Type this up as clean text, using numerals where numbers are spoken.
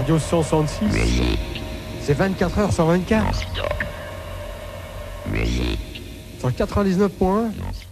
Radio 166. C'est 24 heures sur 24. Sur 99.1.